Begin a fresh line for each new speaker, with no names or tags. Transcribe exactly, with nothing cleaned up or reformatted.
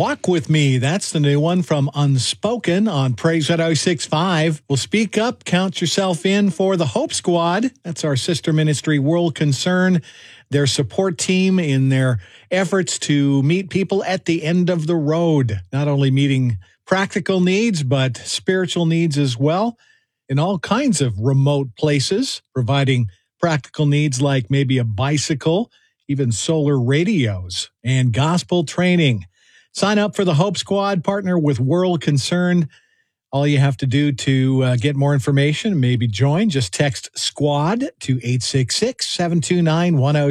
Walk With Me. That's the new one from Unspoken on Praise one oh six point five. Well, speak up, count yourself in for the Hope Squad. That's our sister ministry, World Concern, their support team in their efforts to meet people at the end of the road, not only meeting practical needs, but spiritual needs as well, in all kinds of remote places, providing practical needs like maybe a bicycle, even solar radios, and gospel training. Sign up for the Hope Squad, partner with World Concern. All you have to do to uh, get more information, maybe join, just text SQUAD to eight six six, seven two nine, one oh